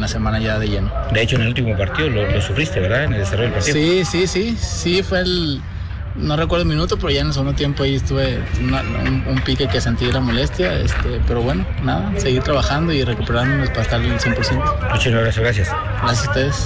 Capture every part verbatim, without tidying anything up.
la semana ya de lleno. De hecho, en el último partido lo, lo sufriste, ¿verdad? En el desarrollo del partido. Sí, sí, sí, sí, fue el, no recuerdo el minuto, pero ya en el segundo tiempo ahí estuve una, un, un pique que sentí la molestia, este, pero bueno, nada, seguir trabajando y recuperándonos para estar al cien por ciento. Muchas gracias, gracias. Gracias a ustedes.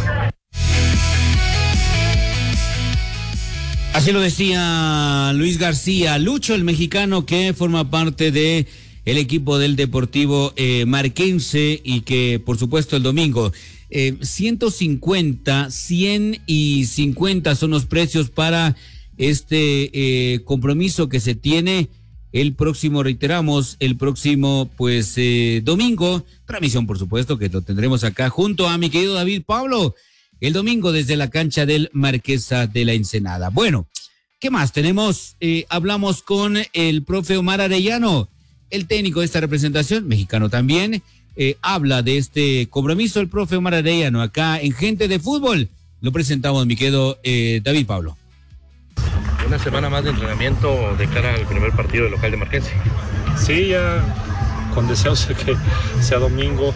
Así lo decía Luis García, Lucho, el mexicano que forma parte de el equipo del Deportivo eh, Marquense y que, por supuesto, el domingo, eh, ciento cincuenta, cien y cincuenta son los precios para este eh, compromiso que se tiene el próximo, reiteramos, el próximo, pues, eh, domingo. Transmisión, por supuesto, que lo tendremos acá junto a mi querido David Pablo. El domingo desde la cancha del Marquesa de la Ensenada. Bueno, ¿qué más tenemos? Eh, hablamos con el profe Omar Arellano, el técnico de esta representación, mexicano también. Eh, habla de este compromiso el profe Omar Arellano acá en Gente de Fútbol. Lo presentamos, mi querido eh, David Pablo. Una semana más de entrenamiento de cara al primer partido del local de Marquense. Sí, ya con deseos de que sea domingo.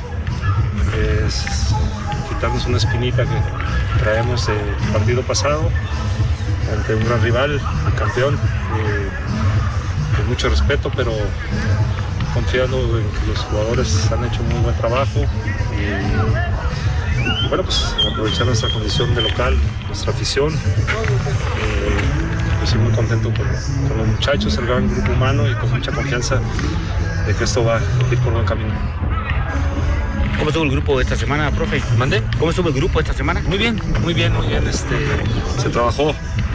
Es quitarnos una espinita que traemos del partido pasado ante un gran rival, el campeón, eh, con mucho respeto, pero confiando en que los jugadores han hecho muy buen trabajo y, y bueno, pues aprovechar nuestra condición de local, nuestra afición. Eh, yo estoy muy contento con, con los muchachos, el gran grupo humano y con mucha confianza de que esto va a ir por buen camino. ¿Cómo estuvo el grupo esta semana, profe? ¿Mandé? ¿Cómo estuvo el grupo esta semana? Muy bien, muy bien, muy bien. Este, se trabajó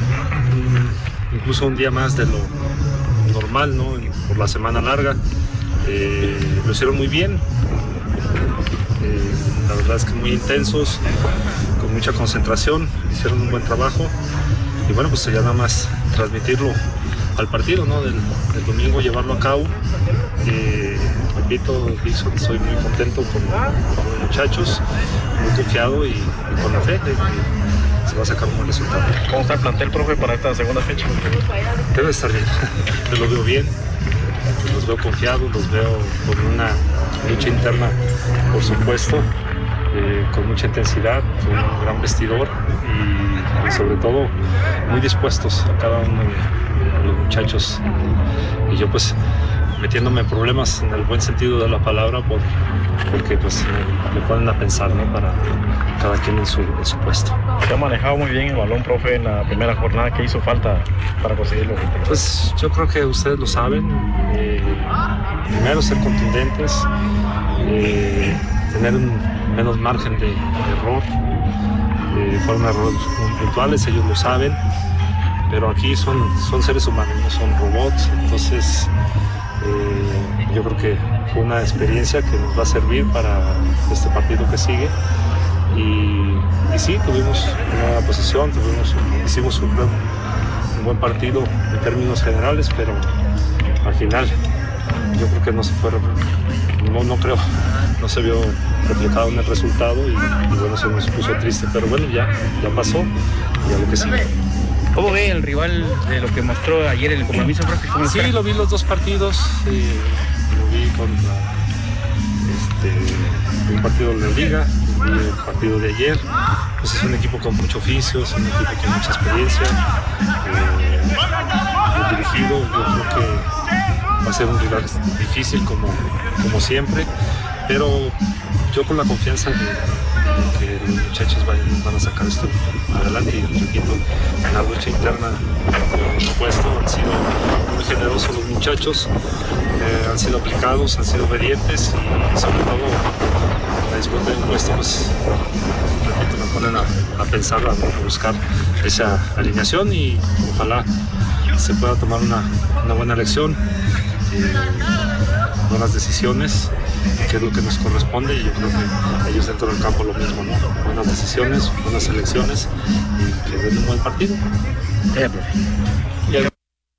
mm, incluso un día más de lo normal, ¿no? Por la semana larga. Eh, lo hicieron muy bien. Eh, la verdad es que muy intensos, con mucha concentración. Hicieron un buen trabajo. Y bueno, pues ya nada más transmitirlo al partido, ¿no? Del, del domingo, llevarlo a cabo. Eh, repito, soy muy contento con, con los muchachos, muy confiado y, y con la fe de que se va a sacar un buen resultado. ¿Cómo está el plantel, profe, para esta segunda fecha? Debe estar bien, yo lo veo bien, los veo confiados, los veo con una lucha interna, por supuesto, eh, con mucha intensidad, con un gran vestidor y, y sobre todo muy dispuestos a cada uno de, de los muchachos. Y yo pues metiéndome en problemas en el buen sentido de la palabra por, porque pues me, me ponen a pensar, ¿no? Para cada quien en su, en su puesto. Se ha manejado muy bien el balón, profe, en la primera jornada. ¿Qué hizo falta para conseguirlo? Pues yo creo que ustedes lo saben. Eh, primero ser contundentes, eh, tener un menos margen de, de error. Eh, fueron errores muy puntuales, ellos lo saben, pero aquí son, son seres humanos, no son robots, entonces Eh, yo creo que fue una experiencia que nos va a servir para este partido que sigue y, y sí, tuvimos una posición, tuvimos, hicimos un buen, un buen partido en términos generales, pero al final yo creo que no se fueron, no, no creo, no se vio reflejado en el resultado y, y bueno, se nos puso triste, pero bueno, ya, ya pasó y a lo que sigue. ¿Cómo ve el rival de lo que mostró ayer en el compromiso, profe? ¿Cómo sí, lo vi los dos partidos, eh, lo vi contra este, un partido de la Liga, vi el partido de ayer. Pues es un equipo con mucho oficio, es un equipo con mucha experiencia, eh, muy dirigido. Yo creo que va a ser un rival difícil como, como siempre, pero yo con la confianza de que los muchachos van, van a sacar esto adelante y repito, en la lucha interna, por supuesto, han sido muy generosos los muchachos, eh, han sido aplicados, han sido obedientes y sobre todo la disputa de un puesto, pues repito, me ponen a, a pensar, a, a buscar esa alineación y ojalá se pueda tomar una, una buena elección, eh, buenas decisiones, que es lo que nos corresponde, y yo creo que ellos dentro del campo lo mismo, ¿no? Buenas decisiones, buenas elecciones y que den un buen partido. Yeah, profe.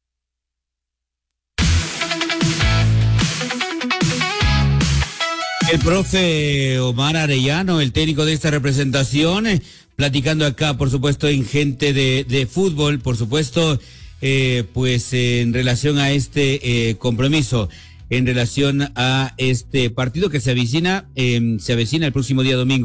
El profe Omar Arellano, el técnico de esta representación, eh, platicando acá, por supuesto, en Gente de, de Fútbol, por supuesto, eh, pues eh, en relación a este eh, compromiso, en relación a este partido que se avecina, eh, se avecina el próximo día domingo.